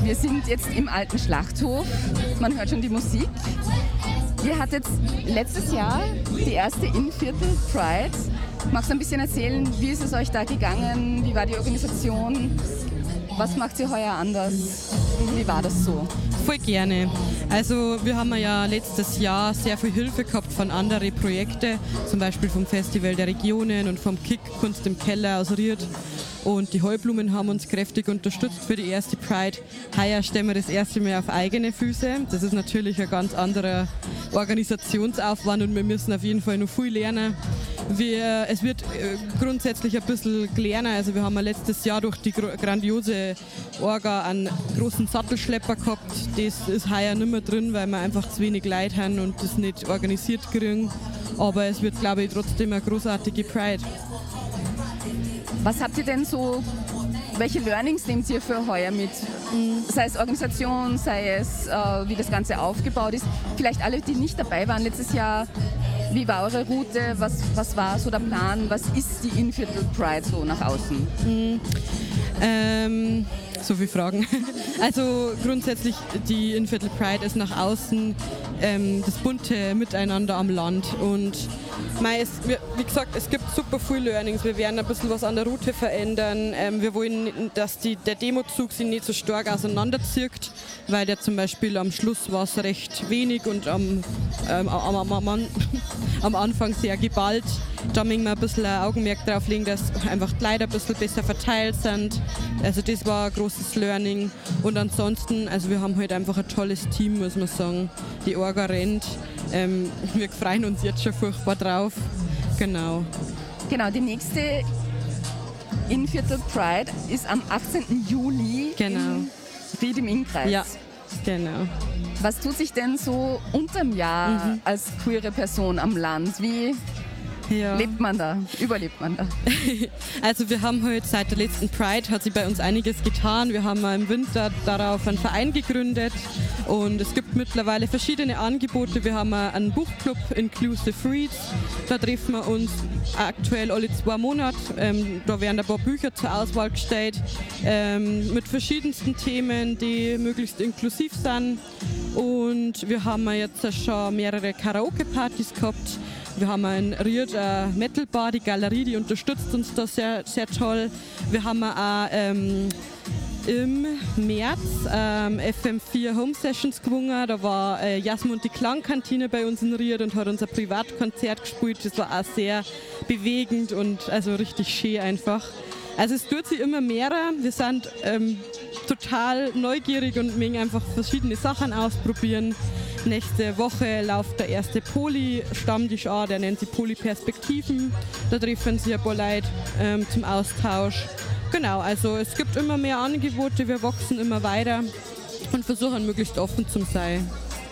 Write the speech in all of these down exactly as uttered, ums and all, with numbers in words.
Wir sind jetzt im alten Schlachthof. Man hört schon die Musik. Ihr hattet letztes Jahr die erste Innviertel Pride. Magst du ein bisschen erzählen, wie ist es euch da gegangen? Wie war die Organisation? Was macht ihr heuer anders? Wie war das so? Voll gerne. Also wir haben ja letztes Jahr sehr viel Hilfe gehabt von anderen Projekten, zum Beispiel vom Festival der Regionen und vom Kick Kunst im Keller aus Ried. Und die Heublumen haben uns kräftig unterstützt für die erste Pride. Heuer stellen wir das erste Mal auf eigene Füße. Das ist natürlich ein ganz anderer Organisationsaufwand und wir müssen auf jeden Fall noch viel lernen. Wir, es wird äh, grundsätzlich ein bisschen kleiner. Also wir haben ja letztes Jahr durch die gro- grandiose Orga einen großen Sattelschlepper gehabt. Das ist heuer nicht mehr drin, weil wir einfach zu wenig Leute haben und das nicht organisiert kriegen. Aber es wird, glaube ich, trotzdem eine großartige Pride. Was habt ihr denn so, welche Learnings nehmt ihr für heuer mit? Sei es Organisation, sei es, äh, wie das Ganze aufgebaut ist. Vielleicht alle, die nicht dabei waren letztes Jahr, wie war eure Route? Was, was war so der Plan? Was ist die Innviertel Pride so nach außen? Mhm. Ähm, so viele Fragen. Also grundsätzlich die Innviertel Pride ist nach außen ähm, das bunte Miteinander am Land und mei, es, wie gesagt, es gibt super viele Learnings. Wir werden ein bisschen was an der Route verändern. Ähm, wir wollen, dass die, der Demozug sich nicht so stark auseinanderzieht, weil der zum Beispiel am Schluss war es recht wenig und am, ähm, am, am, am, am Anfang sehr geballt. Da müssen wir ein bisschen ein Augenmerk drauf legen, dass einfach die Leute ein bisschen besser verteilt sind. Also das war ein großes Learning. Und ansonsten, also wir haben halt einfach ein tolles Team, muss man sagen. Die Orga rennt. Ähm, wir freuen uns jetzt schon furchtbar drauf. Genau. Genau, die nächste Innviertel Pride ist am achtzehnten Juli Genau. in Ried im Innkreis. Ja, genau. Was tut sich denn so unterm Jahr Mhm. als queere Person am Land? Wie Ja. lebt man da? Überlebt man da? Also wir haben heute seit der letzten Pride hat sich bei uns einiges getan. Wir haben im Winter darauf einen Verein gegründet und es gibt mittlerweile verschiedene Angebote. Wir haben einen Buchclub Inclusive Reads. Da treffen wir uns aktuell alle zwei Monate. Ähm, da werden ein paar Bücher zur Auswahl gestellt ähm, mit verschiedensten Themen, die möglichst inklusiv sind. Und wir haben jetzt schon mehrere Karaoke-Partys gehabt. Wir haben in Ried eine Metal-Bar, die Galerie, die unterstützt uns da sehr, sehr toll. Wir haben auch ähm, im März ähm, F M vier Home Sessions gewungen. Da war äh, Jasmin und die Klangkantine bei uns in Ried und hat unser Privatkonzert gespielt. Das war auch sehr bewegend und also richtig schön einfach. Also es tut sich immer mehr. Wir sind ähm, total neugierig und mögen einfach verschiedene Sachen ausprobieren. Nächste Woche läuft der erste Poli-Stammtisch an, der nennt sich Poli-Perspektiven. Da treffen sich ein paar Leute ähm, zum Austausch. Genau, also es gibt immer mehr Angebote, wir wachsen immer weiter und versuchen möglichst offen zu sein.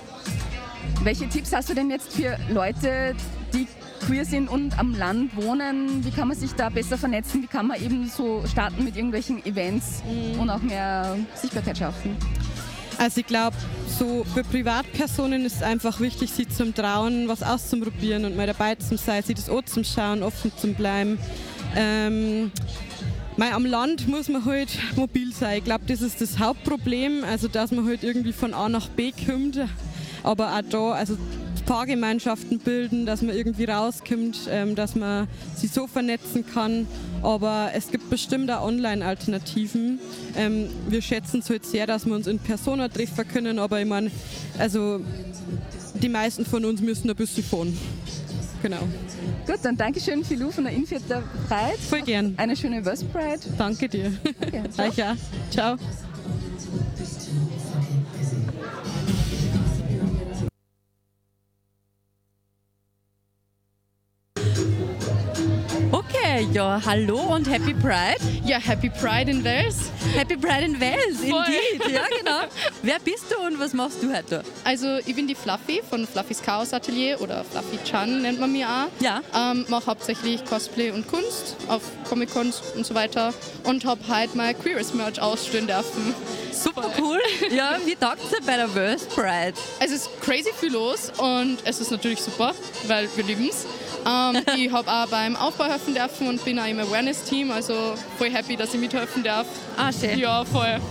Welche Tipps hast du denn jetzt für Leute, die queer sind und am Land wohnen? Wie kann man sich da besser vernetzen? Wie kann man eben so starten mit irgendwelchen Events mhm. und auch mehr Sichtbarkeit schaffen? Also ich glaube, so für Privatpersonen ist es einfach wichtig, sich zum Trauen, was auszuprobieren und mal dabei zu sein, sich das anzuschauen, offen zu bleiben. Ähm, mal am Land muss man halt mobil sein. Ich glaube, das ist das Hauptproblem, also dass man halt irgendwie von A nach B kommt. Aber auch da, also Fahrgemeinschaften bilden, dass man irgendwie rauskommt, ähm, dass man sich so vernetzen kann. Aber es gibt bestimmt auch Online-Alternativen. Ähm, wir schätzen es halt sehr, dass wir uns in Persona treffen können, aber ich meine, also die meisten von uns müssen ein bisschen fahren. Genau. Gut, dann Dankeschön, Filou von der Innviertel Pride. Voll gern. Eine schöne West Pride. Danke dir. Okay, ciao. Euch auch. Ciao. Okay, ja, hallo und Happy Pride. Ja, Happy Pride in Wales. Happy Pride in Wales, Voll. indeed. Ja, genau. Wer bist du und was machst du heute? Also ich bin die Fluffy von Fluffys Chaos Atelier oder Fluffy Chan nennt man mir auch. Ja. Ähm, mache hauptsächlich Cosplay und Kunst auf Comic-Cons und so weiter und habe heute mal Queerest Merch ausstellen dürfen. Super cool. Ja, wie taugt es dir bei der West Pride? Es ist crazy viel los und es ist natürlich super, weil wir lieben es. Ähm, ich habe auch beim Aufbau helfen dürfen und bin auch im Awareness-Team, also voll happy, dass ich mithelfen darf. Ah, schön. Ja, voll.